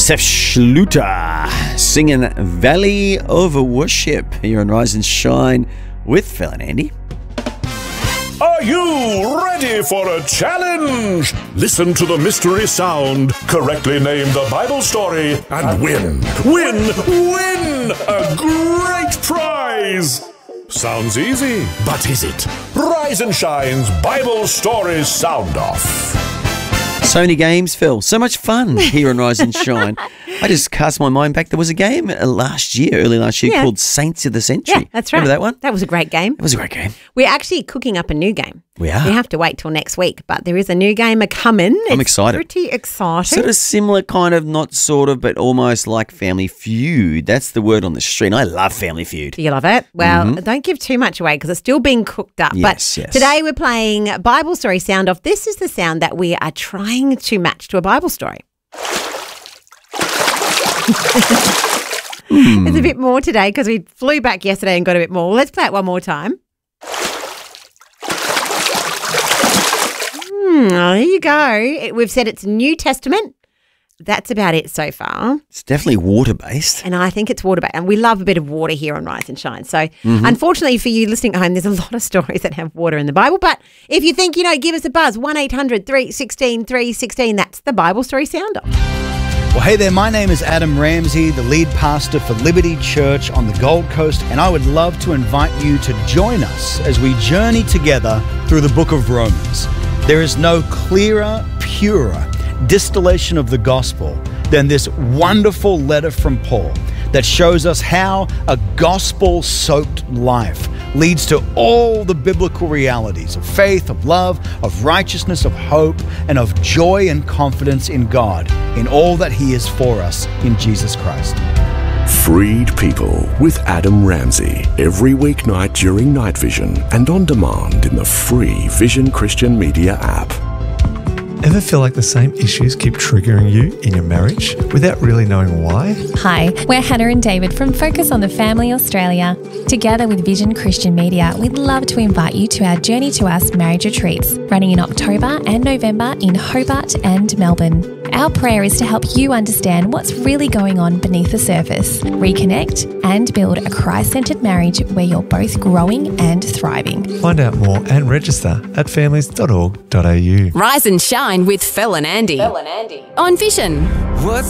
Seth Schluter singing Valley of Worship here on Rise and Shine with Phil and Andy. Are you ready for a challenge? Listen to the mystery sound, correctly name the Bible story, and win a great prize. Sounds easy, but is it? Rise and Shine's Bible Stories Sound Off. So many games, Phil. So much fun here on Rise and Shine. I just cast my mind back. There was a game early last year, called Saints of the Century. Yeah, that's right. Remember that one? That was a great game. It was a great game. We're actually cooking up a new game. We are. We have to wait till next week, but there is a new game coming. I'm excited. Pretty exciting. Sort of similar kind of, not sort of, but almost like Family Feud. That's the word on the street. I love Family Feud. Do you love it? Well, don't give too much away because it's still being cooked up. Yes, but yes. Today we're playing Bible Story Sound Off. This is the sound that we are trying to match to a Bible story. There's a bit more today because we flew back yesterday and got a bit more. Let's play it one more time. There you go. We've said it's New Testament. That's about it so far. It's definitely water-based. And I think it's water-based. And we love a bit of water here on Rise and Shine. So unfortunately for you listening at home, there's a lot of stories that have water in the Bible. But if you think, give us a buzz, 1-800-316-316. That's the Bible Story Sound Off. Well, hey there, my name is Adam Ramsey, the lead pastor for Liberty Church on the Gold Coast, and I would love to invite you to join us as we journey together through the book of Romans. There is no clearer, purer distillation of the gospel than this wonderful letter from Paul that shows us how a gospel-soaked life leads to all the biblical realities of faith, of love, of righteousness, of hope, and of joy and confidence in God, in all that He is for us in Jesus Christ. Freed People with Adam Ramsey, every weeknight during Night Vision and on demand in the free Vision Christian Media app. Ever feel like the same issues keep triggering you in your marriage without really knowing why? Hi, we're Hannah and David from Focus on the Family Australia. Together with Vision Christian Media, we'd love to invite you to our Journey to Us marriage retreats, running in October and November in Hobart and Melbourne. Our prayer is to help you understand what's really going on beneath the surface, reconnect and build a Christ-centred marriage where you're both growing and thriving. Find out more and register at families.org.au. Rise and Shine with Phil and Andy. On Vision. What's